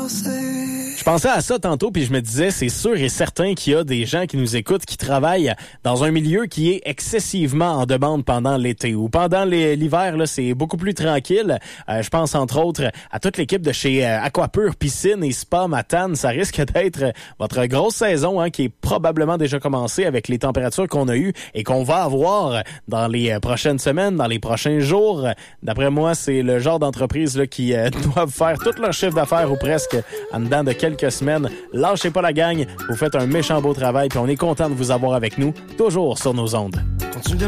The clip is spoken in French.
Je pensais à ça tantôt, puis je me disais, c'est sûr et certain qu'il y a des gens qui nous écoutent, qui travaillent dans un milieu qui est excessivement en demande pendant l'été. Ou pendant l'hiver, là, c'est beaucoup plus tranquille. Je pense entre autres à toute l'équipe de chez Aquapure Piscine et Spa Matane. Ça risque d'être votre grosse saison, qui est probablement déjà commencée avec les températures qu'on a eues et qu'on va avoir dans les prochaines semaines, dans les prochains jours. D'après moi, c'est le genre d'entreprise là, qui doivent faire tout leur chiffre d'affaires ou presque en dedans de quelques semaines. Lâchez pas la gang, vous faites un méchant beau travail puis on est content de vous avoir avec nous, toujours sur nos ondes.